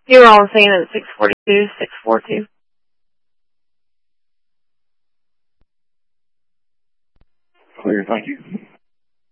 You were on scene at 642, 642. Clear, thank you.